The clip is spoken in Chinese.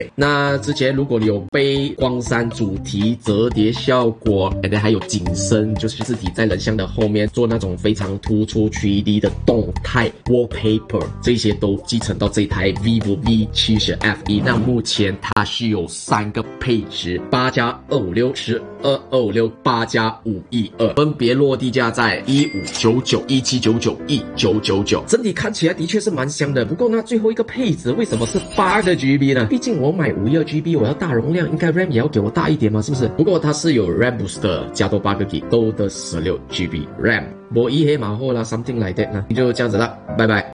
那之前如果你有被光栅主题、折叠效果，还有景深，就是字体在人像的后面做那种非常突出 3D 的动态 wallpaper， 这些都继承到这台 vivo V70 F1。那目前它是有3个配置，8+256、1256、8+512，分别落地价在1599、1799、1999。整体看起来的确是蛮香的，不过呢，最后一个配置为什么是8个 GB 呢？毕竟我买512 GB， 我要大容量，应该 RAM 也要给我大一点嘛，是不是？不过它是有 RAM booster 加多8个 GB， 都的16 GB RAM。我一黑马后啦 ，something like that 呢，就这样子了，拜拜。